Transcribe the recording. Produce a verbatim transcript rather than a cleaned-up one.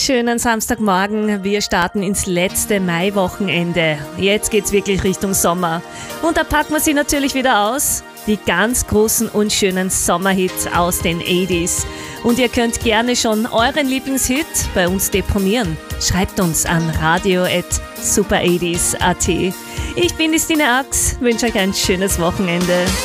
wunderschönen Samstagmorgen. Wir starten ins letzte Maiwochenende. Jetzt geht's wirklich Richtung Sommer. Und da packen wir sie natürlich wieder aus. Die ganz großen und schönen Sommerhits aus den achtziger. Und ihr könnt gerne schon euren Lieblingshit bei uns deponieren. Schreibt uns an radio at super achtzig punkt at. Ich bin die Stine Ax, wünsche euch ein schönes Wochenende.